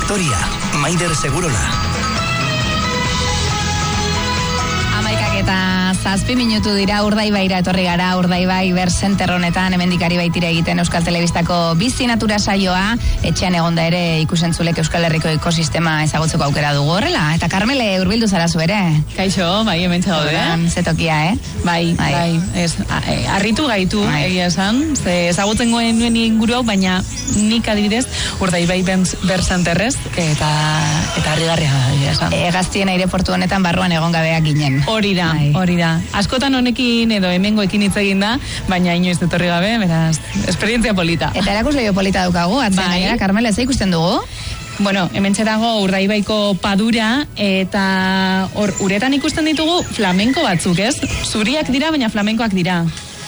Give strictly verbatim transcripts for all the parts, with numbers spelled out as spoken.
Victoria, Maider Segurola. Eta zazpi minutu dira Urdaibaira etorri gara, Urdaibai Bercenter honetan hemendikari baitire egiten Euskal Telebistako Bizi Natura saioa, etxean egonda ere ikusentzulek Euskal Herriko ekosistema ezagutzeko aukera dugu horrela. Eta Karmele, hurbildu zara zu ere? Kaixo, bai, hemen txagaude. Zetokia, eh? Bai, bai, bai. Ez, harritu gaitu, bai. Egia esan, ze ezagutzen goen nuen inguru hau, baina nik adibidez Urdaibai Bercenterrez, eta eta harrigarria egia esan. Hegaztien aireportu honetan barruan egon gabeak ginen. Hori da. Hori da. Askotan honekin edo hemengoekin hitz egin da, baina inoiz etorri gabe, beraz, esperientzia polita. Eta erakusleio polita daukagu, atzen bai. Gainera, Karmela, ez ikusten dugu? Bueno, hemen txerago Urdaibaiko padura, eta or, uretan ikusten ditugu flamenko batzuk, ez? Zuriak dira, baina flamenkoak dira.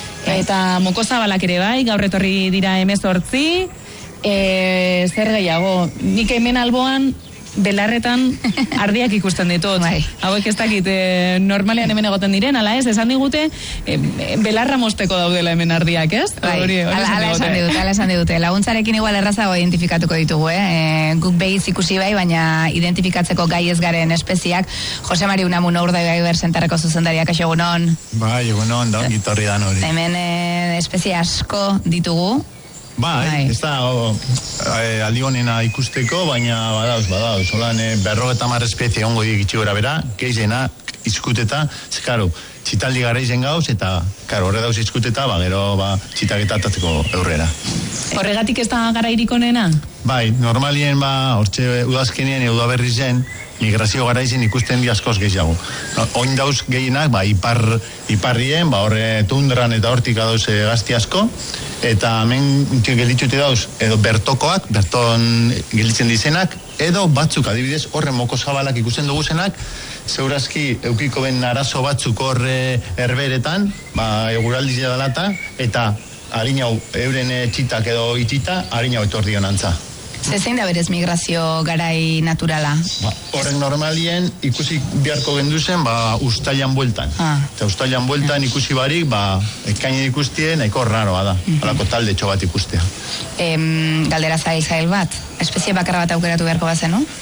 Eta mokozabalak ere bai, gaur etorri dira hemezortzi, e, zer gehiago, nik hemen alboan, belarretan ardiak ikusten ditut. Bai. Hauek ez dakit, e, normalean hemen egoten diren, ala ez, esan digute, e, belarra mosteko daudela hemen ardiak, ez? Bai, hori, hori ala, ala esan digute, ala esan digute. Laguntzarekin igual errazago identifikatuko ditugu, eh? E, guk behiz ikusi bai, baina identifikatzeko gai ez garen espeziak. Jose Mari Unamuno Urdaibai Bercenterreko zuzendariak, kaixo egunon. Bai, egunon, da, gitorri dan hori. Hemen e, espezie asko ditugu. Bai, bai. Ez da oh, eh, aldi honena ikusteko, baina badauz, badauz. Holan, eh, berrogeta mar espezie ongo digitxi gora bera, geizena, izkuteta, zekaro, txitaldi gara izen gauz, eta, karo, horre dauz izkuteta, ba, gero, ba, txitaketatzeko eurrera. Horregatik ez da gara irikonena? Bai, normalien, ba, hortxe udazkenien, eudaberri zen, migrazio gara izen ikusten di askoz gehiago. No, oin dauz gehienak, ba, ipar, iparrien, ba, horre tundran eta hortik dauz e, gazti asko, eta hemen gelditzute dauz, edo bertokoak, berton gelditzen dizenak, edo batzuk, adibidez, horre moko zabalak ikusten dugu zenak, zeurazki eukiko ben arazo batzuk horre herberetan, ba, eguraldizia dalata, eta harinau euren txitak edo itxita, harinau etordion antza. Zezein da berez migrazio garai naturala? Ba, horrek normalien ikusi beharko genduzen, ba, ustailan bueltan. Ah. Eta ustailan bueltan ikusi barik, ba, ekainen ikustien, nahiko raroa da. Mm-hmm. Halako talde txo bat ikustea. Em, galdera zail zail bat? Espezie bakarra bat aukeratu beharko bazen, no?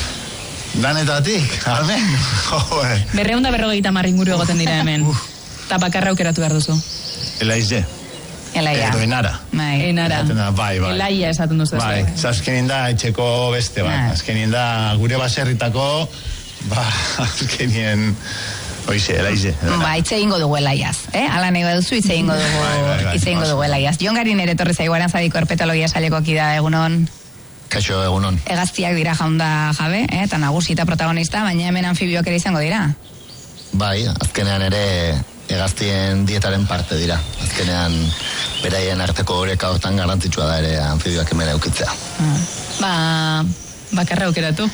Danetatik, almen. Berreunda berrogeita marringuru egoten dira hemen. Eta bakarra aukeratu behar duzu. Elaize. Elaia. Edo enara. Bai. Enara. Bai, bai. Elaia esaten duzu. Bai, azkenien da etxeko beste bat. Azkenien da gure baserritako, ba, azkenien, oize, elaize. Ba, itse ingo dugu elaiaz, eh? Ala nahi baduzu, itse ingo dugu, bai, bai, bai, itse ingo dugu elaiaz. Jon Garin ere torri zaigu arantzadiko herpetologia saleko kida, egunon. Kaixo, egunon. Egaztiak dira jaunda jabe, eh? Eta nagusi eta protagonista, baina hemen anfibioak ere izango dira. Bai, azkenean ere hegaztien dietaren parte dira. Azkenean beraien arteko oreka hortan garrantzitsua da ere anfibioak hemen eukitzea. Ah. Ba, bakarra aukeratu.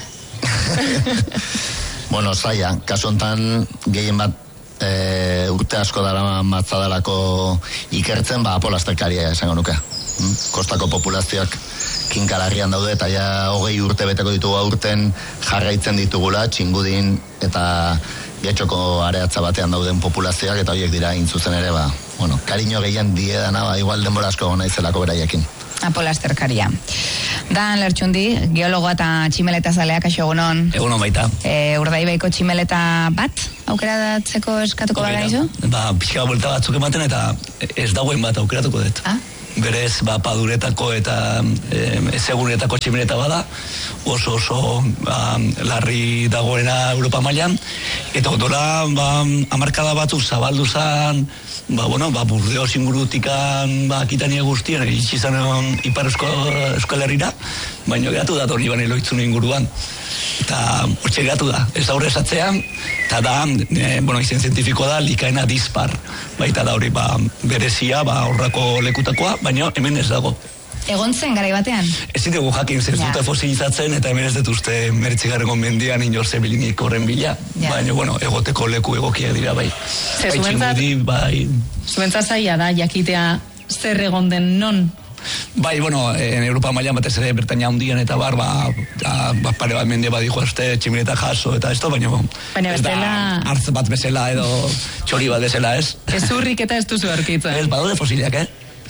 Bueno, zaila, kasu hontan gehien bat e, urte asko dara matzadalako ikertzen, ba, apolazterkaria esango nuke. Hmm? Kostako populazioak kinkalarrian daude, eta ja hogei urte beteko ditugu aurten jarraitzen ditugula, txingudin eta getxoko areatza batean dauden populazioak, eta horiek dira intzuzen ere, ba, bueno, kariño gehien diedana, ba, igual denbora asko gona izelako beraiekin. Apolazterkaria. Dan Lertxundi, geologoa eta tximeleta zaleak, kaixo egunon. Egunon baita. E, Urdaibaiko tximeleta bat, aukeratzeko eskatuko baga izo? Ba, pixka buelta batzuk ematen eta ez dagoen bat aukeratuko dut. Ah? Berez, ba, paduretako eta e, ezegunetako tximeleta bada, oso oso ba, larri dagoena Europa mailan, eta ondora ba, hamarkada batzuk zabaldu zan, ba, bueno, ba, Burdeos ingurutikan, ba, Akitania guztien, itxi zan Ipar Euskal Herrira, baina geratu da Doni Bane Loitzun inguruan. Eta hortxe geratu da, ez aurre esatzean, eta da, e, bueno, izen zientifikoa da, likaena dispar. Baita da hori, ba, berezia, ba, horrako lekutakoa, baina hemen ez dago. Egon zen, garai batean? Ez ditugu jakin, ez dute fosilizatzen, eta hemen ez dut uste meretzigarrengo mendian inor zebilinik horren bila. Ja. Baina, bueno, egoteko leku egokiak dira, bai. Bai, txingudi, bai. Zuentzat zaila da, jakitea zer egon den non? Bai, bueno, en Europa mailan batez ere Bertania hundian eta bar, ba, ba pare bat mende badijo este tximeleta jaso eta esto, baina baina bestela hartz bat bezala edo txori bat bezala, ez? Ez urrik eta ez duzu aurkitzen. Ez, badaude fosiliak, eh?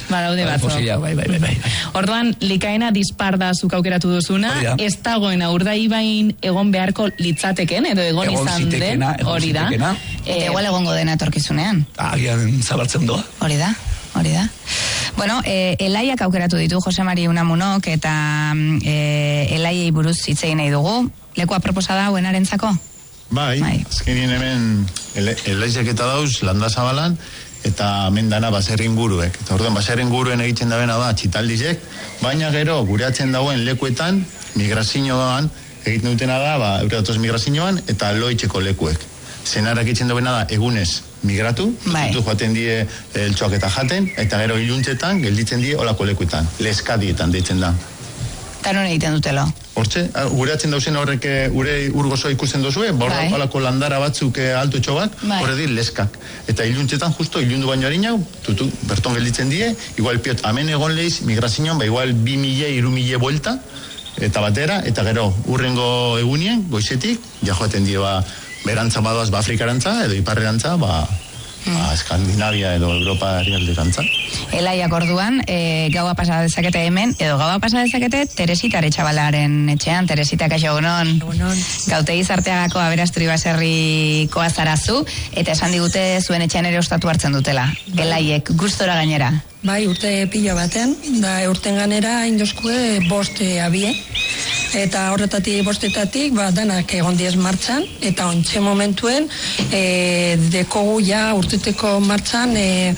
Badaude batzuk. Fosila, bai, bai, bai, bai. Orduan, likaena dispar da zuk aukeratu duzuna, Hori da. ez dagoena Urdaibain egon beharko litzateken, edo egon, Egon izan den, zitekena, egon hori da. zitekena. Eta igual egongo dena etorkizunean. Agian zabaltzen doa. Hori da, hori da. Bueno, e, Elaiak aukeratu ditu Jose Mari Unamunok eta e, Elaiei buruz hitz egin nahi dugu. Leku aproposa da buenarentzako? Bai, Bai. azkenien hemen ele, elaizak eta dauz landa zabalan, eta hemen dana baserri inguruek. Eta orduan baserri inguruen egiten dabena da txitaldizek, baina gero gureatzen dagoen lekuetan, migrazioan, egiten dutena da, ba, euredatoz migrazioan, eta loitzeko lekuek. Zenarak egiten dabena da egunez migratu, Bai. zutu joaten die eltsoak eta jaten, eta gero iluntzetan gelditzen die olako lekuetan, leskadietan deitzen da. Eta non egiten dutelo? Hortxe, gureatzen dauzen horrek ure urgozoa ikusten dozue, borra Bai. olako landara batzuk altu txobak, Bai. horre dir leskak. Eta iluntzetan justo, ilundu baino harinau, tutu, berton gelditzen die, igual piot, amen egon lehiz, migrazioan, ba igual bi mile, iru mile buelta, eta batera, eta gero, urrengo egunien, goizetik, ja joaten die, ba, berantza badoaz, ba, Afrikarantza, edo iparrerantza, ba, ba, Eskandinavia edo Europa herrialderantza. Elaiak orduan, e, gaua pasa dezakete hemen, edo gaua pasa dezakete Teresita Aretxabalaren etxean, Teresita kaixo egunon. Gaute izarteagako aberasturi baserrikoa zarazu, eta esan digute zuen etxean ere ostatu hartzen dutela. Elaiek, gustora gainera. Bai, urte pila baten, da urten ganera indoskue bost abie. Eta horretatik bostetatik, ba, danak egon diez martxan, eta ontxe momentuen, e, dekogu ja urteteko martxan, e,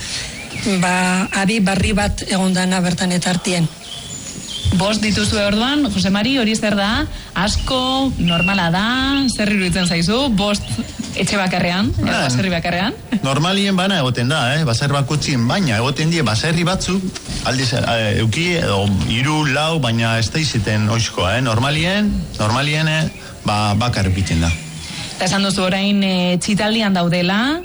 ba, abi barri bat egon dana bertan eta hartien. Bost dituzue orduan, Jose Mari, hori zer da, asko, normala da, zer iruditzen zaizu, bost etxe bakarrean, edo Ah. baserri bakarrean. Normalien bana egoten da, eh? Baser bakutzien, baina egoten die baserri batzuk, aldiz, eh, euki, edo iru, lau, baina ez da izeten oizkoa, eh? Normalien, normalien, eh, ba, bakar biten da. Eta esan duzu orain e, txitaldian daudela,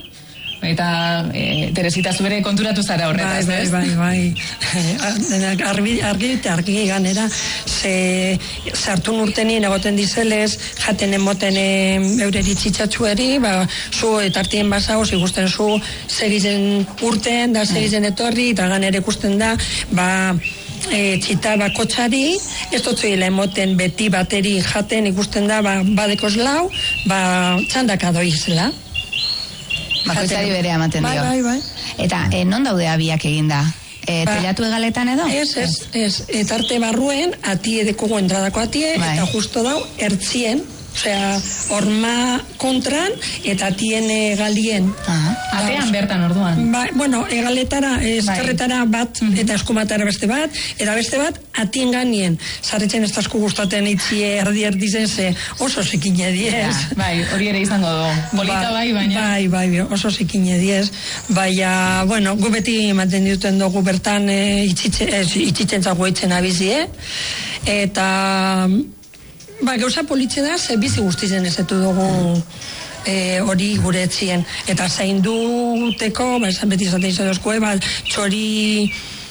eta e, Teresita zubere konturatu zara horretaz, Bai, ez? bai, bai, bai. Argi, argi eta argi ganera, ze sartu urtenien egoten dizelez, jaten emoten eureri txitsatxueri, ba, zu etartien basa, osi ikusten zu, segizen urten, da segizen etorri, eta ganera ikusten da, ba, e, txita bakotxari, ez dutzuela emoten beti bateri jaten ikusten da, ba, badekoz lau, ba, txandaka doizela. Bakoitzari berea ematen dio. Bai, bai, bai. Eta e, non daude abiak eginda? E, Ba, telatu egaletan edo? Ez, ez, ez. Eta arte barruen, atie dekogu entradako atie, Bai. eta justo dau, ertzien, osea, horma kontran, eta atien e, galien. Aha. Atean bertan orduan. Ba, bueno, egaletara, eskerretara bat, eta eskumatara beste bat, eta beste bat, atien ganien. Zarretzen ez tasku gustaten itxie erdi erdizen ze oso zekine diez. Bai, hori ere izango du. Bolita bai, baina... Bai, bai, oso zekine diez. Baina, bueno, gu beti ematen duten dugu bertan e, itxitzen zago itzen abizie. Eta... Ba, gauza politxe da, ze bizi guztizen ezetu dugu e, hori gure etxien. Eta zainduteko, ba, esan beti izaten izan dozkoe, ba, txori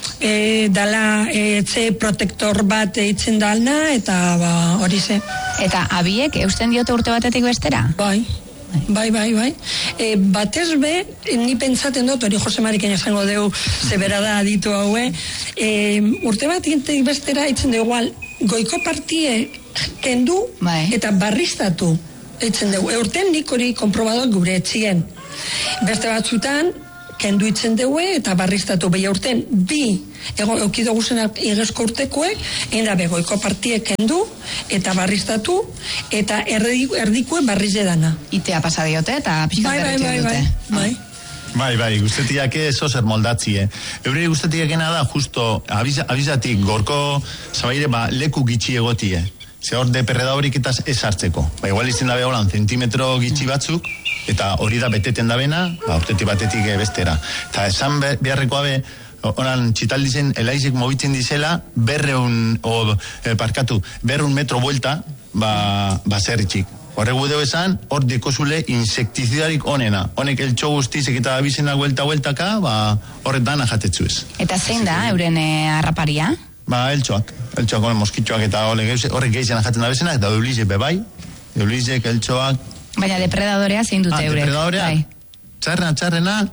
e, dala e, etxe protektor bat eitzen dalna, eta ba, hori ze. Eta abiek eusten diote urte batetik bestera? Bai. Bai, bai, bai. E, batez be, ni pentsaten dut, hori Jose Mariken esango deu, zebera da aditu haue, e, urte bat intek bestera itzen dugu, igual, goiko partie kendu Bai. eta barriztatu itzen dugu. Eurten nik hori konprobadoak gure etxien. Beste batzutan, kendu itzen dugu eta barriztatu behi urten bi ego, eukido guzen igezko urtekoek, enda begoiko partie kendu eta barriztatu eta erdi, erdikue barriz edana. Itea pasa diote eta pixka Bai, bai, berritzen bai, bai, dute. bai. Bai, bai, guztetiak eso zer moldatzie. Eure guztetiakena da, justo, abiz, abizatik, gorko zabaire, ba, leku gitxi egotie. Ze hor de perredaborik eta ez hartzeko. Ba, igual izan dabe holan, zentimetro gitxi batzuk, eta hori da beteten dabena, ba, urtetik batetik bestera. Eta esan be, beharrekoa be, oran txitaldizen, elaizik mobitzen dizela, berreun, o, eh, parkatu, berreun metro buelta, ba, ba zerritxik. Horregu deu esan, hor dekozule insektizidarik onena. Honek eltxo guztizek eta abizena buelta-bueltaka, ba, horretan ajatetzu ez. Eta zein da, euren e, harraparia? Ba, eltxoak. Eltxoak, honen moskitxoak eta horrek gehizena jaten da bezena, eta eulizek bebai. Eulizek, eltxoak. Baina depredadorea zein dute Ah, eurek? depredadorea? Bai. Txarrena, txarrena,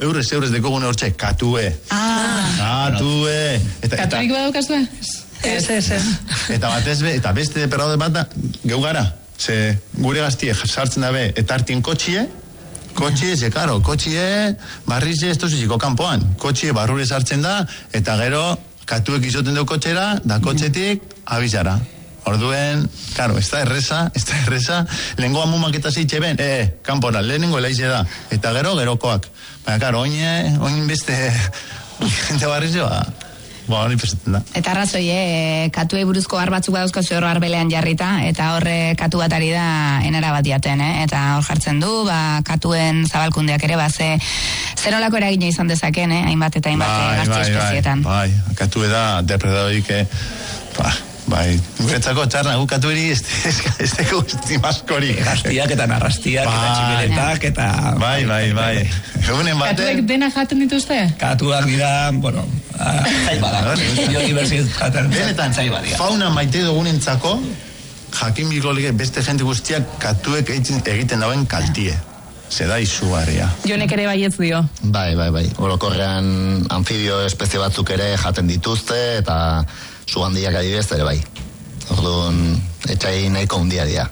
eurrez, eurrez dekogune hortxe, katue. Ah. Katue. Eta, Katurik badaukazue? Ez, ez, ez. Eta batez be, eta beste perraude bat da, geu gara. Ze gure gaztie sartzen dabe, eta hartien kotxie, kotxie, ze karo, kotxie, barrize, ez toziziko kanpoan. Kotxie barrure sartzen da, eta gero, katuek izoten du kotxera, da kotxetik, abizara. Orduen, karo, ez da erreza, ez da erreza, lehenko amumak eta zeitxe ben, e, kanpora, lehenengo elaize da, eta gero, gerokoak. Baina, karo, oin, oin beste, gente barrize, ba, ba, hori peseten da. Eta arrazoi, eh, katuei buruzko gar batzuk badauzko zehorro arbelean jarrita, eta horre katu bat ari da enara bat diaten, eh? Eta hor jartzen du, ba, katuen zabalkundeak ere, ba, ze, zer nolako eragina izan dezaken, eh? Hainbat eta hainbat bai, gazte bai, espezietan. Bai, bai, katue da, depredadorik, eh, ba, bai, guretzako txarna, gu katueri, ez teko estimaskori. Gaztiak eta narrastiak eta Bai. tximeretak eta... Bai, bai, bai. Egunen Katuek baten... dena jaten dituzte? Katuak dira, bueno, zaibadak. Biodibertsitatean Benetan, zaibadia. fauna maite dugunentzako, jakin bigolige beste jende guztiak katuek egiten, egiten dauen kaltie. Zeda izugarria. Jonek ere baietz dio. Bai, bai, bai. Orokorrean anfibio espezie batzuk ere jaten dituzte, eta sugandiak adibidez ere bai. Orduan, etxai nahiko hundia dira.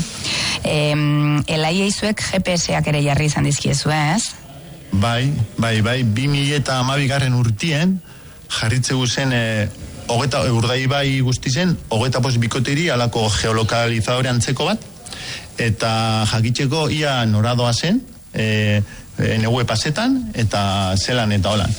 Eh, Elai eizuek G P S-ak ere jarri izan dizkiezu, ez? Bai, bai, bai, bi mila eta hamabigarren urtien, jarritze guzen, e, hogeta, urdai bai guzti zen, hogeta post bikoteri, alako geolokalizadore antzeko bat, eta jakitzeko ia noradoa zen, e, e, negue pasetan, eta zelan eta holan.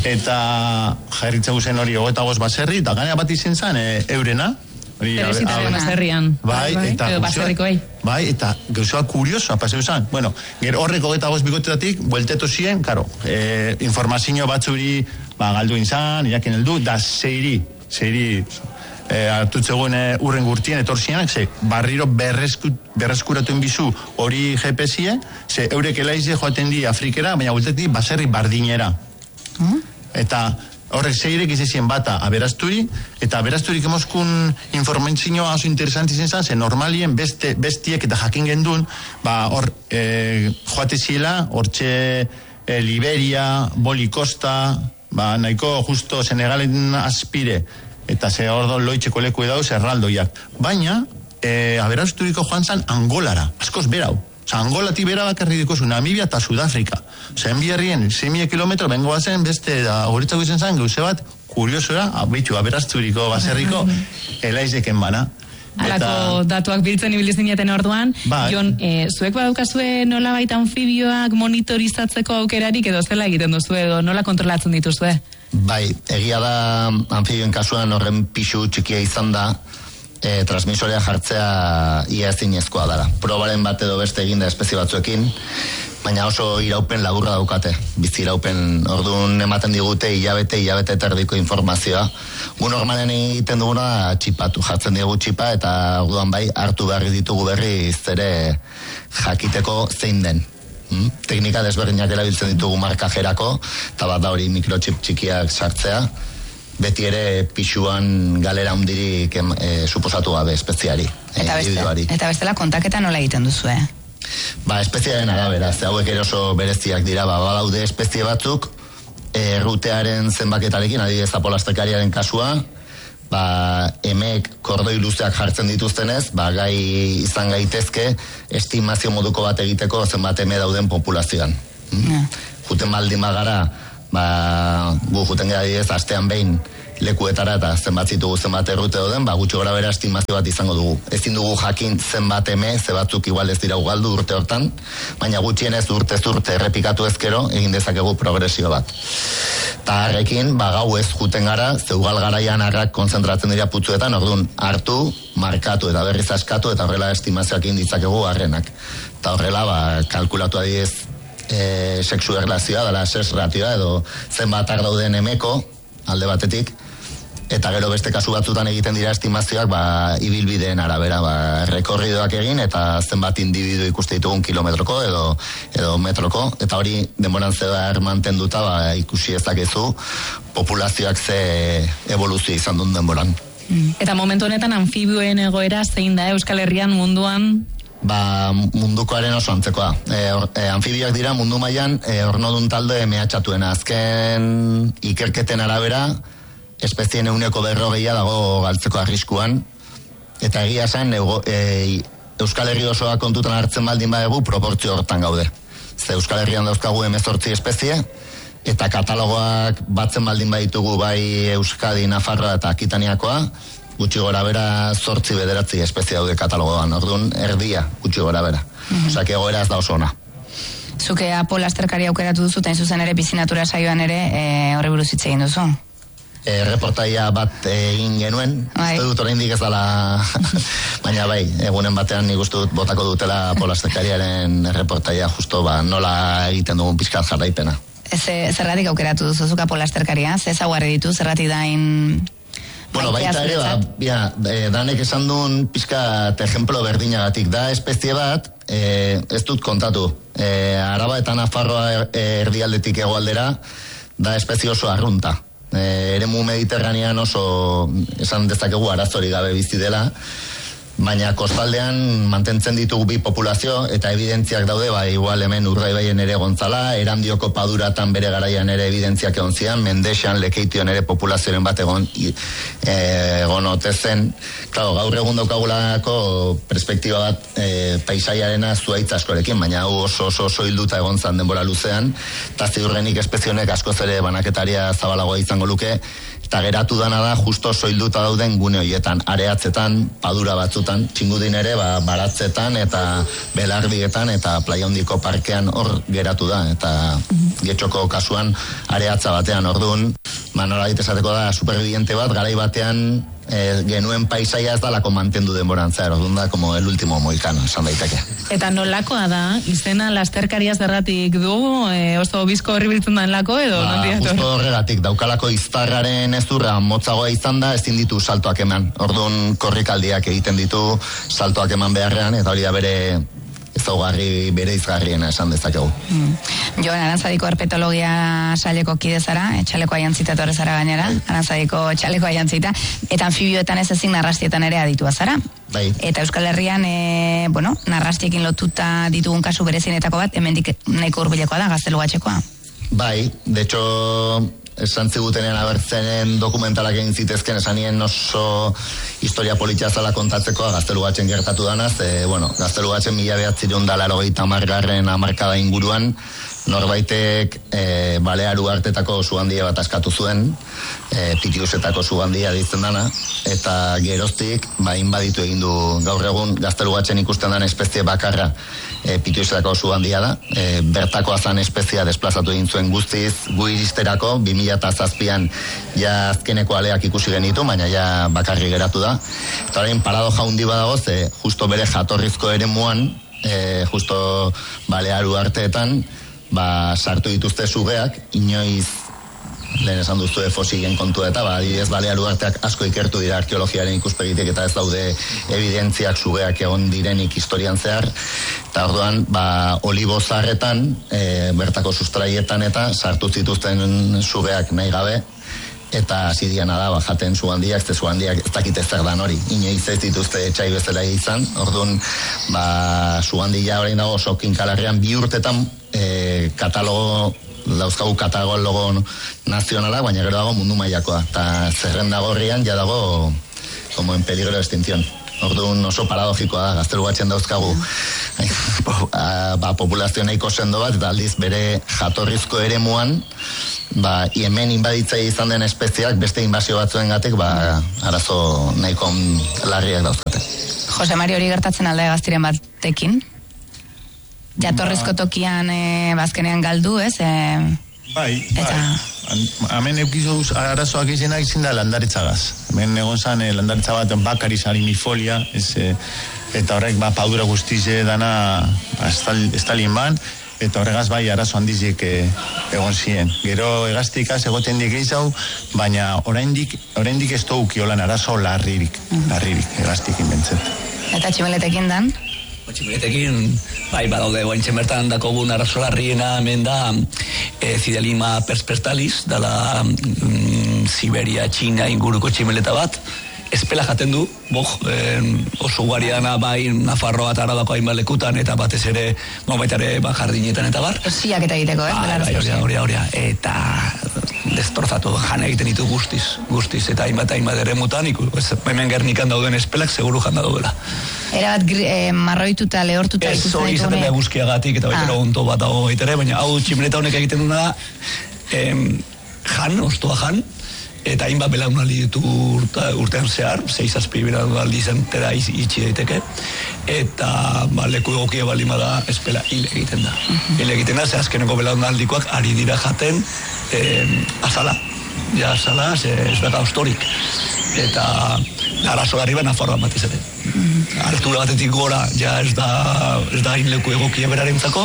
Eta jarritze guzen hori hogeta goz baserri, eta ganea bat izen zen, e, eurena, Teresitaren baserrian. Bai, eta edo baserrikoei. Bai, eta gauzoa kuriosoa paseu zan. Bueno, gero horreko eta goz bikotetatik, buelteto ziren, karo, eh, informazio batzuri, ba, galdu inzan, irakin heldu, da zeiri, zeiri, eh, hartutzegoen eh, urren gurtien, etorzianak, ze, barriro berresku, berreskuratuen bizu hori G P S-ie, ze, eurek elaize joaten di Afrikera, baina bueltetik baserri bardinera. Hmm? Eta horrek zeirek izazien bata aberasturi, eta aberasturik emoskun informazioa oso interesanti zen zan, ze normalien beste, bestiek eta jakin gendun, ba hor e, joate ziela, hortxe e, Liberia, Boli Costa, ba nahiko justo Senegalen aspire, eta ze hor loitzeko leku edauz erraldoiak. Baina, e, aberasturiko joan zan Angolara, askoz berau. Osa, Angolatik bera bakarri dikozu, Namibia eta Sudafrika. Osa, enbiarrien, sei kilometro, bengo bazen, beste, da, horitzako izan zen, gauze bat, kuriosoa, abitu, aberasturiko, baserriko, elaizeken bana. Alako datuak biltzen ibili zineten orduan, Bai. Jon, e, zuek badaukazue nola baita anfibioak monitorizatzeko aukerarik edo zela egiten duzu edo nola kontrolatzen dituzue? Bai, egia da anfibioen kasuan horren pixu txikia izan da, e, transmisorea jartzea ia ezinezkoa dara. Probaren bat edo beste egin da espezie batzuekin, baina oso iraupen laburra daukate. Bizi iraupen, orduan ematen digute hilabete, hilabete terdiko informazioa. Gu normalen egiten duguna txipatu, jartzen diegu txipa, eta orduan bai hartu berri ditugu berri zere jakiteko zein den. Hmm? Teknika desberdinak erabiltzen ditugu markajerako, eta bat da hori mikrochip txikiak sartzea, beti ere pixuan galera hundirik e, suposatu gabe espeziari, e, Eta, individuari. beste, eta bestela kontaketa nola egiten duzu, eh? Ba, espeziaren arabera, ze hauek ere oso bereziak dira, ba, badaude espezie batzuk, e, rutearen zenbaketarekin, adibidez apolastekariaren kasua, ba, emek kordoi luzeak jartzen dituztenez, ba, gai izan gaitezke, estimazio moduko bat egiteko zenbat eme dauden populazioan. Hmm? Ja. Juten baldin bagara, ba, gu juten gara adibidez, astean behin lekuetara eta zenbat zitugu zenbat errute dauden, ba, gutxo gara bera estimazio bat izango dugu. Ezin dugu jakin zenbat eme, ze batzuk igual ez dira ugaldu urte hortan, baina gutxienez urte urte errepikatu ezkero, egin dezakegu progresio bat. Ta harrekin, ba, gau ez juten gara, ze ugal garaian harrak konzentratzen dira putzuetan, orduan hartu, markatu eta berriz askatu, eta horrela estimazioak egin ditzakegu harrenak. Eta horrela, ba, kalkulatu adibidez, e, sexu erlazioa, dela sex ratioa, edo zenbat ar dauden emeko, alde batetik, eta gero beste kasu batzutan egiten dira estimazioak, ba, ibilbideen arabera, ba, rekorridoak egin, eta zenbat individu ikuste ditugun kilometroko edo, edo metroko, eta hori denboran zehar mantenduta, ba, ikusi ezakezu populazioak ze evoluzio izan duen denboran. Eta momentu honetan anfibioen egoera zein da Euskal Herrian munduan? ba, mundukoaren oso antzekoa. E, or, e, anfibioak dira mundu mailan e, ornodun talde mehatxatuena. Azken ikerketen arabera, espezien euneko berrogeia dago galtzeko arriskuan, eta egia zen e, Euskal Herri osoa kontutan hartzen baldin badegu proportzio hortan gaude. Ze Euskal Herrian dauzkagu hemezortzi espezie, eta katalogoak batzen baldin baditugu bai Euskadi, Nafarroa eta Akitaniakoa, gutxi gora bera zortzi bederatzi espezie daude katalogoan, orduan erdia gutxi gora bera. Mm-hmm. Osak egoera ez da oso ona. Zuke Apo lasterkari aukeratu duzu, eta zuzen ere bizinatura saioan ere e, horri buruz hitz egin duzu. E, reportaia bat egin genuen, uste dut oraindik ez dela, baina bai, egunen batean nik uste dut botako dutela Apo lasterkariaren reportaia, justo ba, nola egiten dugun pizkat jarraipena. Ez, zerratik aukeratu duzu zuka Apo lasterkaria, ze ezaugarri ditu, zerratik dain... Bueno, baita ere, ba, ja, e, danek esan duen pizkat ejemplo berdinagatik da espezie bat, e, ez dut kontatu, e, Araba eta Nafarroa erdialdetik hegoaldera da espezie oso arrunta. E, eremu mediterranean oso esan dezakegu arazori gabe bizi dela, baina kostaldean mantentzen ditugu bi populazio eta evidentziak daude, ba, igual hemen Urdaibaien ere gontzala, Erandioko paduratan bere garaian ere evidentziak egon zian, Mendexan, Lekeition ere populazioaren bat egon e, egon otezen. Claro, gaur egun daukagulako perspektiba bat e, paisaiarena zuaitz askorekin, baina hau oso oso oso hilduta egon zan denbora luzean, eta ziurrenik espezionek askoz ere banaketaria zabalagoa izango luke, eta geratu dana da justo soilduta dauden gune horietan, areatzetan, padura batzutan, txingudin ere, ba, baratzetan eta belardietan eta Playa Hondiko parkean hor geratu da, eta Getxoko kasuan areatza batean orduan, ba, nola esateko da superviviente bat, garai batean e, genuen paisaia ez dalako mantendu denboran zehar, orduan da, como el último mohicano, esan daiteke. Eta nolakoa da, izena lasterkaria zergatik du, e, oso bizko horribiltzen da lako, edo? Ba, justo horregatik, daukalako iztarraren ezurra motzagoa izan da, ezin ditu saltoak eman. Orduan korrikaldiak egiten ditu saltoak eman beharrean, eta hori da bere ezaugarri bere izgarriena esan dezakegu. Mm. Joan, Arantzadiko herpetologia saileko kide zara, txaleko aiantzita etorri zara gainera, Arantzadiko txaleko aiantzita, eta anfibioetan ez ezin narrastietan ere aditua zara. Bai. Eta Euskal Herrian, e, bueno, narrastiekin lotuta ditugun kasu berezinetako bat, hemendik nahiko hurbilekoa da, Gaztelugatxekoa. Bai, de hecho, esan zigutenean abertzenen dokumentalak egin zitezken, esan nien oso historia politia zala kontatzekoa Gaztelugatxen gertatu danaz, e, bueno, Gaztelugatxen mila behatzireun da larogeita hamargarren hamarkada inguruan, norbaitek e, Balearu artetako suhandia bat askatu zuen, e, Pitiusetako suhandia ditzen dana, eta geroztik, ba, inbaditu egin du gaur egun Gaztelugatxen ikusten den espezie bakarra e, Pitiusetako suhandia da, e, bertako azan espezia desplazatu egin zuen guztiz, gu iristerako, bi mila zazpian ja azkeneko aleak ikusi genitu, baina ja bakarri geratu da. Eta orain paradoja handi badago, ze justo bere jatorrizko eremuan, e, justo Balearu arteetan, ba, sartu dituzte sugeak, inoiz lehen esan duztu fosilen kontu eta ba, adibidez Balearu arteak asko ikertu dira arkeologiaren ikuspegitik eta ez daude evidentziak sugeak egon direnik historian zehar, eta orduan ba, olibo zarretan e, bertako sustraietan eta sartu zituzten sugeak nahi gabe, eta hasi diana da, ba, jaten zuhandiak, ze zuhandiak ez dakite zer dan hori, inoiz ez dituzte etxai bezala izan, orduan ba, zuhandia orain dago oso kinkalarrean bi urtetan e, katalogo dauzkagu katalogo nazionala, baina gero dago mundu mailakoa, eta zerrenda gorrian ja dago como en peligro de extinción. Orduan oso paradogikoa da, Gaztelugatxen dauzkagu ba, populazio nahiko sendo bat, eta aldiz bere jatorrizko eremuan, ba, hemen inbaditzai izan den espeziak beste inbazio batzuen gatek, ba, arazo nahiko larriak dauzkate. Jose Mari, hori gertatzen alda Gaztiren batekin? Jatorrizko tokian e, bazkenean galdu, ez? E, bai, eta... bai. Hemen eukizuz arazoak izenak izin da landaritzagaz. Hemen egon zan e, landaritza bat bakari salimifolia, ez, e, eta horrek ba, padura guztize dana ba, estalin ban, eta horregaz bai arazo handizik e, egon ziren. Gero egaztikaz egoten dik eizau, baina oraindik oraindik ez dugu lan arazo larririk, larririk egaztik inbentzet. Eta tximeletekin dan? Tximeletekin, bai, badaude, guaintzen bertan dakogun arrazolarriena hemen da e, Zidelima perspertalis, dala mm, Siberia, Txina inguruko tximeleta bat, espela jaten du, boj, en, oso guariana bai Nafarroa eta Arabako hainbat lekutan, eta batez ere, ba, baita ere, ba, jardinetan eta bar. Ziak eta egiteko, ez? Bai, bai, horia, horia, horia, eta destrozatu, jan egiten ditu guztiz, guztiz, eta hainbat, hainbat ere mutan, hemen Gernikan dauden espelak, seguru janda daudela. Era bat eh, marroituta, lehortuta ikusten ditu. Ez hori izaten da guzkiagatik, eta baita ah. onto bat dago baitere, baina hau tximeleta honek egiten duna da, em, jan, ostoa jan, eta hainbat belaunaldi ditu urta, urtean zehar, seiz azpi belaunaldi zentera itxi daiteke, eta ba, leku egokia balima da espela hil egiten da. Uh-huh. Hil egiten da, ze azkeneko belaunaldikoak ari dira jaten eh, azala. Ja, azala, ze ez beka ostorik. Eta arazo garriba Nafarroan bat izaten. Uh-huh. Altura batetik gora, ja ez da, ez da hain leku egokia berarentzako,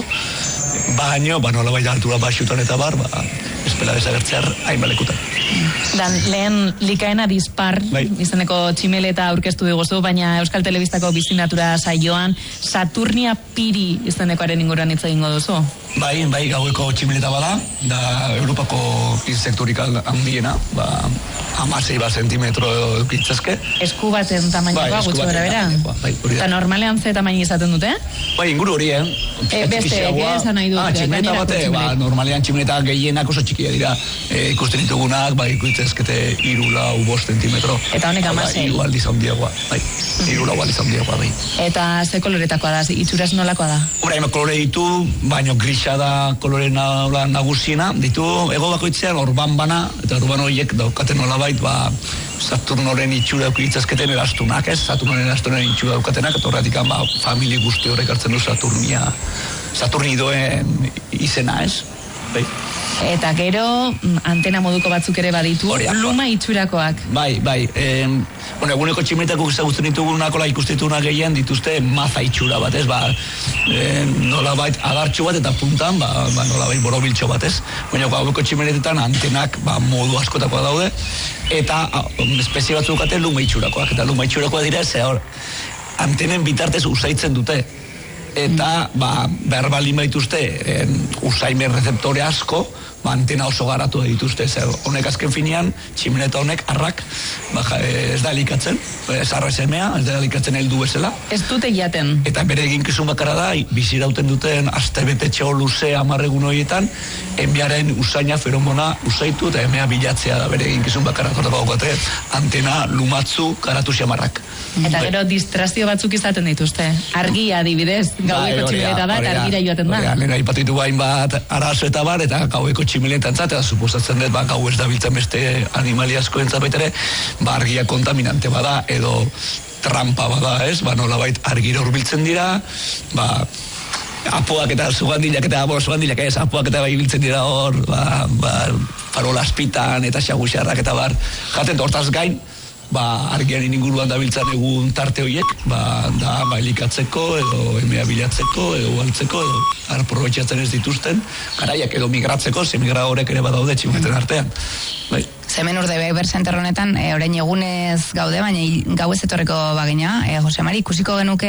baino, ba, nola bai altura baxutan eta bar, ba, espela desagertzear hainbat lekutan. Dan, lehen likaena dispar, bai. Izeneko tximeleta aurkeztu diguzu, baina Euskal Telebistako bizinatura saioan Saturnia Piri izenekoaren inguruan hitz egingo duzu. Bai, bai, gaueko tximeleta bada, da Europako insekturik handiena, ba, amasei bat zentimetro eukitzazke. Esku baten tamainoa, bai, gutxo bera bera. Bai, eta normalean ze tamaini izaten dute? Bai, inguru hori, eh? E, beste, esan nahi dut. Ah, tximeleta bate, ba, normalean tximeleta gehienak oso txikia dira. E, ikusten ditugunak, bai, ikuitzezkete iru lau bost zentimetro. Eta honek amasei. Iru aldiz handiagoa, bai. Iru lau aldiz handiagoa, bai. Eta ze koloretakoa da, itxuraz nolakoa da? Horain, kolore ditu, baino grisa da kolore nagusiena, ditu ego bakoitzean orban bana, eta orban horiek daukaten nolabait, ba, Saturnoren itxura eukitzazketen erastunak, ez? Saturnoren erastunen itxura daukatenak, eta horretik ba, famili guzti horrek hartzen du Saturnia, Saturnidoen izena, ez? Bai. Eta gero antena moduko batzuk ere baditu, luma itxurakoak. Bai, bai. Eh, bueno, eguneko tximeletako ezagutzen ditugunakola ikustituna gehien dituzte maza itxura bat, ez? Ba, eh, nolabait adartxo bat eta puntan, ba, ba nolabait borobiltxo bat, ez? Baina gaueko tximeletetan antenak ba, modu askotakoa daude, eta a, espezie batzuk dukate luma itxurakoak, eta luma itxurakoak dira, ze hor, antenen bitartez usaitzen dute. Eta, ba, behar balin baituzte, eh, usaimen rezeptore asko, ba, antena oso garatu dituzte, zer, honek azken finean, tximeleta honek, arrak, ba, ez da elikatzen, ez arra semea, ez da elikatzen heldu bezala. Ez dute jaten. Eta bere eginkizun bakarra da, bizirauten duten astebete txo luze amarregun horietan, enbiaren usaina feromona usaitu, eta emea bilatzea da bere eginkizun bakarra, kortako gaukate, antena lumatzu garatu xamarrak. Eta gero distrazio batzuk izaten dituzte. Argia adibidez, gaueko tximeleta da, eta argira joaten da. Lehen aipatitu bain bat arazo eta bar, eta gaueko tximeletan zat, eta suposatzen dut, ba, gau ez da biltzen beste animali askoen zapaitere, ba, argia kontaminante bada, edo trampa bada, ez? Ba, nolabait argira urbiltzen dira, ba, apoak eta zugandilak eta bo, zugandilak ez, apoak eta bai biltzen dira hor, ba, ba, farola aspitan eta xaguxarrak eta bar, jaten hortaz gain, ba, argiaren inguruan dabiltzan egun tarte horiek, ba, da, ba, elikatzeko, edo emea bilatzeko, edo galtzeko, edo arprobetxatzen ez dituzten, garaiak edo migratzeko, ze migra horrek ere badaude tximeten artean. Bai. Zemen urde behar zenterronetan, e, orain egunez gaude, baina gau ez etorreko bagina, e, Jose Mari, ikusiko genuke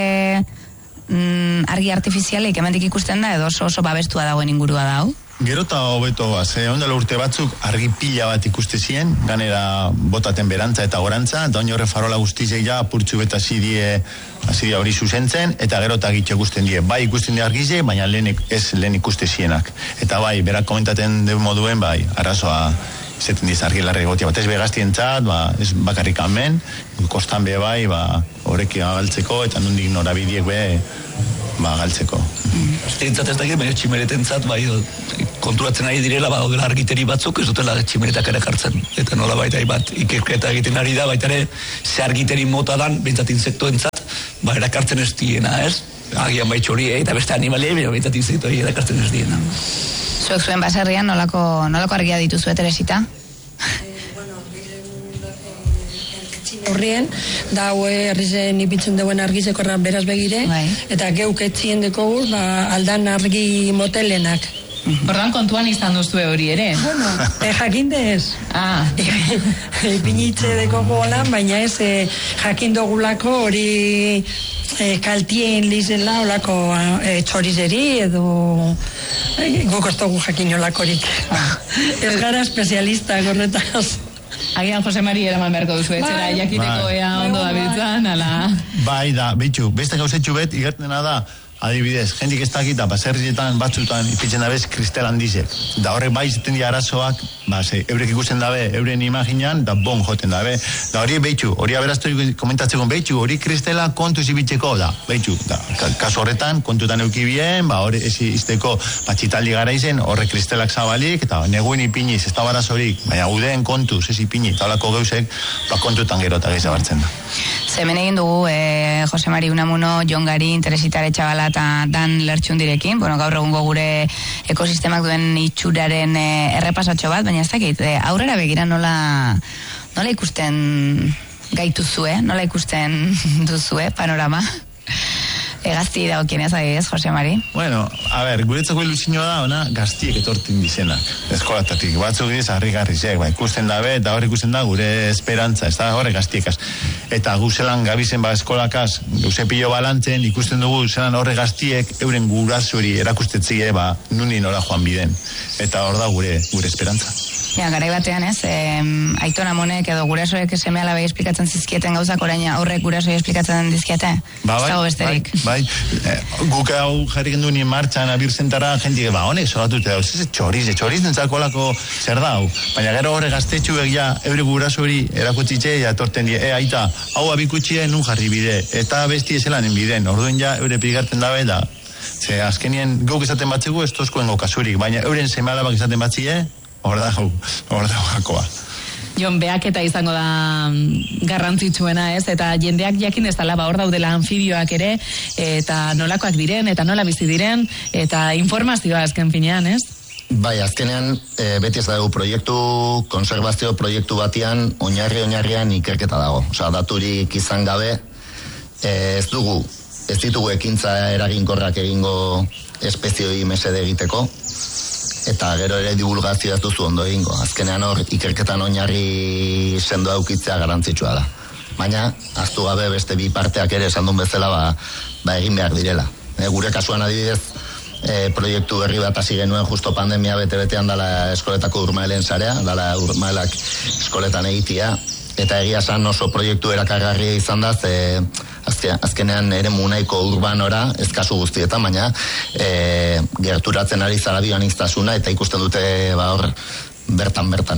mm, argi artifizialik hemendik ikusten da, edo oso oso babestua dagoen ingurua da, hau? Gero eta hobeto, ze ondela urte batzuk argi pila bat ikuste zien, ganera botaten berantza eta gorantza, eta oin horre farola guztizek ja purtsu beta zidie, azidea hori zuzentzen, eta gero eta gitxe ikusten die. Bai ikusten die argize, baina lehen, ez lehen ikuste zienak. Eta bai, berak komentaten de moduen, bai, arazoa izaten diz argilarre gotia bat, ez begaztientzat, ba, ez bakarrik amen, kostan be bai, ba, horreki galtzeko, eta nondik norabidiek be, ba, galtzeko. Aztientzat ez dakit, baina tximeletentzat, bai, konturatzen ari direla, ba, odela argiteri batzuk, ez dutela tximeletak ere jartzen. Eta nola baita, bat, ikerketa egiten ari da, baita ere, ze argiteri mota dan, bintzat insektoentzat, ba, erakartzen ez diena, ez? Agian baitxo hori, eta beste animalia, baina bintzat insekto hori erakartzen ez diena. Zuek zuen baserrian, nolako, nolako argia dituzu, Teresita? Horrien, da hau herrizen ipitzen duen argizekorra beraz begire, bai. Eta geuk etzien dekogu, ba, aldan argi motelenak. Ordan kontuan izan duzue hori ere? Bueno, e, jakinde ez. Ah. Ipinitze dekogu holan, baina ez e, jakindogulako hori e, kaltien lizela olako e, txorizeri edo e, guk ostogu jakin olakorik. Ez gara espezialista gorretaz. Agian Jose Mari eraman beharko duzu, etxera, jakiteko ea ondo da biltzan, ala... Bai, da, betxu, beste gauzetxu bet, igertena da, adibidez, jendik ez dakita, baserrietan, batzutan, ipitzen dabez, kristel handizek. Da horrek bai zeten di arazoak, ba, ze, eurek ikusten dabe, euren imaginan, da bon joten dabe. Da hori betxu, hori aberaztu komentatzeko betxu, hori kristela kontu zibitzeko, da, betxu, da, kasu horretan, kontutan eukibien, ba, hori ez izteko, batxitaldi gara izen, horre kristelak zabalik, eta neguen ipiniz, ez da barazorik, baina gudeen kontuz, ez ipini, eta holako geusek, ba, kontutan gero eta gehiago hartzen da. Zemen egin dugu, eh, Jose Mari Unamuno, Jon Gari, Teresitare Txabala eta Dan Lertxundirekin, bueno, gaur egungo gure ekosistemak duen itxuraren eh, errepasatxo bat, baina ez dakit, eh, aurrera begira nola, nola ikusten gaituzue, nola ikusten duzue panorama? Egazti dagokienez, adibidez, Jose Mari? Bueno, a ver, guretzako ilusioa da, ona, gaztiek etortin dizenak, eskolatatik, batzuk diz, harri-garrizek, ba, ikusten dabe, eta hor ikusten da gure esperantza, ez da horre gaztiekaz. Eta guzelan gabizen ba eskolakaz, gauze pilo balantzen, ikusten dugu zelan horre gaztiek, euren gurasuri erakustetzie, ba, nuni nola joan biden. Eta hor da gure, gure esperantza. Ja, garai batean, ez, eh, Aiton Amonek edo gurasoek seme alabei esplikatzen zizkieten gauzak orain aurrek gurasoei esplikatzen dizkiete. Ba, bai, ez dago besterik. Bai, bai. Eh, guk hau jarri gendu nien martxan abirzentara jentik, ba, honek zogatute dauz, ez txoriz, txoriz nentzako lako zer da hau. Baina gero horre gaztetxu egia, eure guraso hori erakutzitxe, ja torten die, e, aita, hau abikutxie nun jarri bide, eta besti eselanen biden, orduen ja, eure pigarten dabe da. Ze, azkenien, guk izaten batzegu, ez tozkoen kasurik, baina euren seme alabak izaten batzie, hor da, hor da jakoa. Jon, behaketa izango da garrantzitsuena, ez? Eta jendeak jakin ez dela, ba, hor daudela anfibioak ere, eta nolakoak diren, eta nola bizi diren, eta informazioa azken finean, ez? Bai, azkenean, e, beti ez dago proiektu, konservazio proiektu batian, oinarri-oinarrian ikerketa dago. Osa, daturik izan gabe, e, ez dugu, ez ditugu ekintza eraginkorrak egingo espezioi mesede egiteko, eta gero ere divulgazioa ez duzu ondo egingo. Azkenean hor, ikerketan oinarri sendo aukitzea garantzitsua da. Baina, ahaztu gabe beste bi parteak ere esan duen bezala, ba, ba egin behar direla. E, gure kasuan adibidez, e, proiektu berri bat hasi genuen justo pandemia bete-betean dala eskoletako urmaelen sarea, dala urmaelak eskoletan egitea, eta egia esan oso proiektu erakargarria izan da, ze azken, azkenean ere munaiko urbanora, ez kasu guztietan, baina e, gerturatzen ari zara bioaniztasuna, eta ikusten dute ba hor bertan-bertan.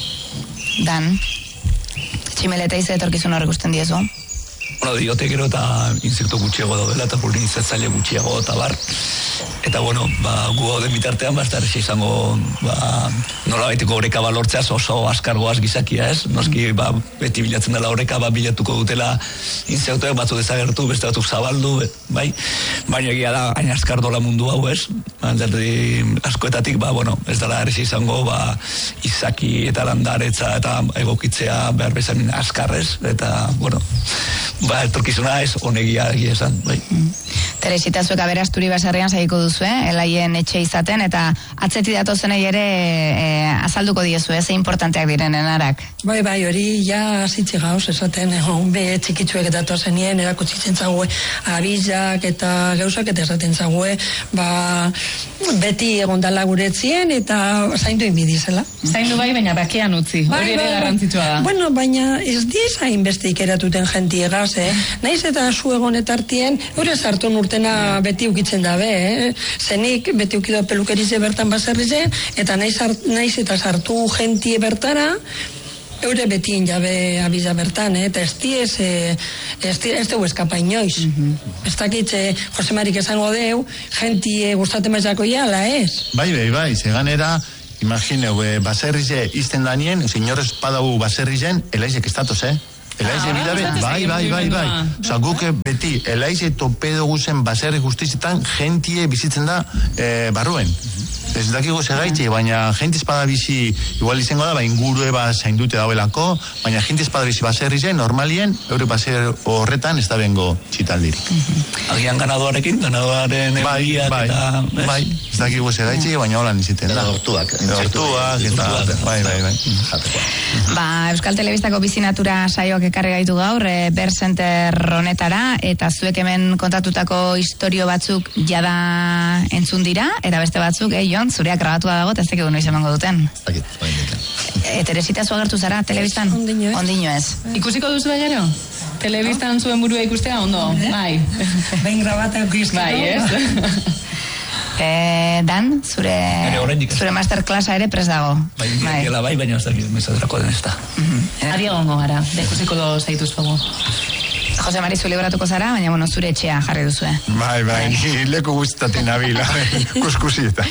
Dan, tximeleta ize etorkizun horrek usten diezu? Bueno, diote gero eta insektu gutxiago daudela, eta polinizatzaile gutxiago, eta bar. Eta, bueno, ba, gu gauden bitartean, ba, ez da izango, ba, nola baiteko horeka balortzeaz oso askargoaz gizakia, ez? Noski, ba, beti bilatzen dela horeka, ba, bilatuko dutela insektuak batzu desagertu, beste batzuk zabaldu, bai? Baina egia da, hain askar dola mundu hau, ez? Alderdi askoetatik, ba, bueno, ez dela ere izango, ba, izaki eta landaretza eta egokitzea behar bezamin askarrez, eta, bueno, ba, etorkizuna ez onegia egia esan, bai. Teresita, zuek aberasturi baserrian saiko duzu, eh? Elaien etxe izaten, eta atzeti datozenei ere e, azalduko diezu, eh? Ze importanteak direnen arak. Bai, bai, hori ja zitzi gauz esaten, egon be txikitzuek datozenien, erakutsitzen zague abizak eta gauzak eta esaten zague, ba, beti egondala guretzien eta zaindu inbidizela. Zaindu bai, baina bakean utzi, bai, hori ere bai, garrantzitsua da. Bueno, baina ez diez hainbeste ikeratuten jentiegaz, eh? Naiz eta zu egonetartien, hori sartu urtena beti ukitzen dabe, eh? Zenik beti ukido pelukerize bertan baserrize, eta naiz, naiz eta sartu jentie bertara, eure beti injabe abiza bertan, eh? Eta ez diez, eh, ez diez, ez dugu eskapa inoiz. Mm-hmm. Ez dakitze, Jose Marik esango deu, jentie gustaten maizako ala ez? Bai, bai, bai, zeganera, imagineu, baserrize izten danien, señores padau baserrizen, elaizek estatoz, eh? Elaize bidabe, bai, bai, bai, bai. Osa, guk beti, elaize topedo guzen baserri guztizetan, jentie bizitzen da e, barruen. Ez dakigo segaitxe, baina jente espada bizi igual izango da, ba, ingurue ba zaindute dauelako, baina jente espada bizi baserri zen, normalien, eure baser horretan ez da bengo txitaldirik. Agian ganadoarekin, ganadoaren egiak bai, eta... Bai, bai, ez dakigo segaitxe, baina holan iziten da. Eta hortuak. Hortuak, eta... Bai, bai, bai. Ba, Euskal Telebistako bizinatura saioak ekarri gaitu gaur, e, Ber Center honetara, eta zuek hemen kontatutako istorio batzuk jada entzun dira, eta beste batzuk, eh, Jon, zureak grabatua dago, eta ez tekigu noiz emango duten. Akit, bain E, Teresita zu agertu zara, telebistan? Ondino ez. Ondino ez. Ikusiko duzu da gero? Telebistan zuen burua ikustea, ondo? Bai. Behin grabata eukizkiko. Bai, ez? E, Dan, zure, Ere, oraindik ez. zure masterclassa ere prest dago. Bai, bai, bai, baina ez dakit mesatrako den ez da. Adi egongo gara, da ikusiko do zaituzkogu. Jose Mari, zu libratuko zara, baina bueno, zure etxea jarri duzue. Bai, bai, ni leku guztatik nabila, kuskusietan.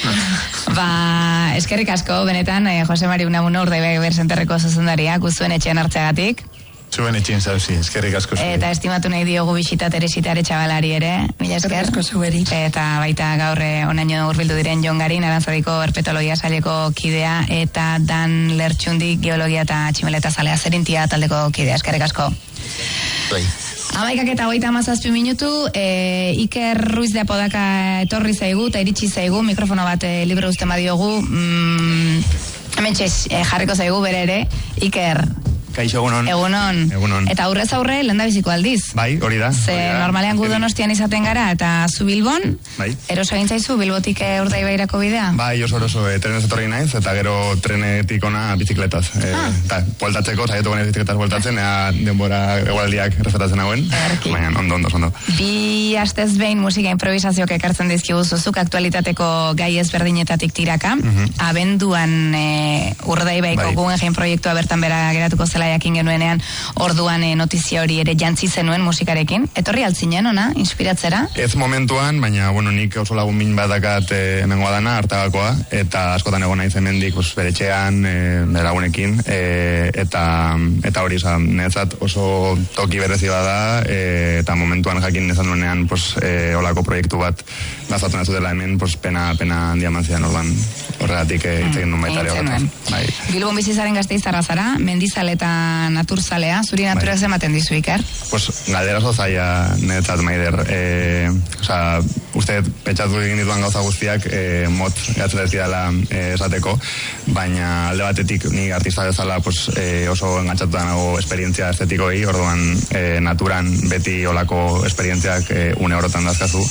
Ba, eskerrik asko, benetan, eh, Jose Mari Unamuno, Urdaibai Ber Centerreko zuzendaria, guzuen etxean hartzeagatik. Zuen etxien zauzi, eskerrik asko zuen. Eta estimatu nahi diogu bisita Teresita Aretxabalari ere, mila esker. Eskerrik asko zueri. Eta baita gaur eh, onaino hurbildu diren Jon Garin, Arantzadiko herpetologia saileko kidea, eta Dan Lertxundi, geologia eta tximeleta zalea zerintia taldeko kidea, eskerrik asko. Bai. Amaikak eta hogeita hamazazpi minutu, e, Iker Ruiz de Apodaka etorri zaigu, eta iritsi zaigu, mikrofono bat e, libre uzten badiogu, mm, hemen txez, e, jarriko zaigu bere ere, Iker. Kaixo, egunon. Egunon. Egunon. Eta aurrez aurre, lehendabiziko aldiz. Bai, hori da. Ze hori da. normalean gu Donostian izaten gara, eta zu Bilbon, Bai. eroso egin zaizu Bilbotik e, Urdaibairako bidea? Bai, oso oso, e, trenez etorri naiz, eta gero trenetik ona bizikletaz. E, Ah. Ta, bueltatzeko, saiatu gane bizikletaz bueltatzen, ea denbora egualdiak errespetatzen hauen. Ederki. Baina, ondo, ondo, ondo. Bi astez behin musika improvisazioak ekartzen dizkigu zuzuk aktualitateko gai ezberdinetatik tiraka. Abenduan e, Urdaibaiko Bai. Guggenheim proiektua bertan bera geratuko zela jakin genuenean, orduan e, notizia hori ere jantzi zenuen musikarekin. Etorri altzinen ona, inspiratzera? Ez momentuan, baina, bueno, nik oso lagun min bat dakat e, hemengoa dana, hartagakoa, eta askotan egon naiz hemendik, pues, bere etxean, e, bere lagunekin, e, eta, eta hori, oza, netzat oso toki berezi bada, e, eta momentuan jakin nezan duenean, pues, e, olako proiektu bat gazatu nazu dela hemen, pues, pena, pena handia manzian, orduan, horregatik e, hitz egin duen baita ere Egin horretaz. zenuen. Bai. Bilbon bizizaren gazteizarra zara, mendizale eta naturzalea, zuri natura ez ematen dizu, Iker? Pues, galdera oso zaila netzat, Maider. E, Osa, uste, petxatu egin dituan gauza guztiak, e, mot gatzen ez didala e, esateko, baina alde batetik ni artista bezala pues, e, oso engantzatuta nago esperientzia estetikoei, orduan e, naturan beti olako esperientziak e, une horotan dazkazu,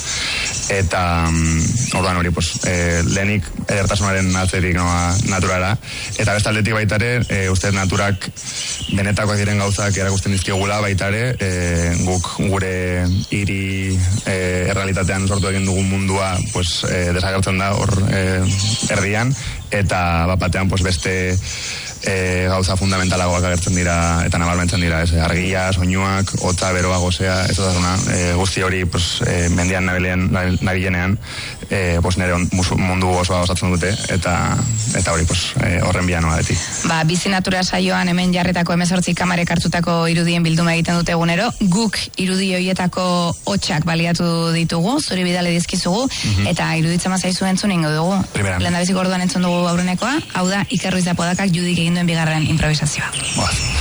eta mm, orduan hori, pues, e, lehenik edertasunaren atzetik noa naturara, eta beste aldetik baitare, e, uste naturak benetakoak diren gauzak erakusten dizkigula baitare, e, guk gure hiri e, errealitatean sortu egin dugun mundua pues, e, desagertzen da hor e, erdian, eta bat batean pues, beste e, gauza fundamentalagoak agertzen dira eta nabarmentzen dira, ez, argia, soinuak, hotza, beroa, gozea, ez da zuna, e, guzti hori pues, e, mendian nabilean, nabilenean, e, pues, nire on, musu, mundu osoa osatzen dute, eta eta hori pues, e, horren bianoa beti. Ba, bizi natura saioan hemen jarretako hemezortzi kamarek hartutako irudien bilduma egiten dute egunero, guk irudi horietako hotxak baliatu ditugu, zuri bidale dizkizugu, eta iruditzen mazaizu entzun ingo dugu. Primeran. Lehendabiziko orduan entzun dugu aurrenekoa, hau da Iker Ruiz de Apodakak Judik egin duen bigarren improvisazioa. Boaz.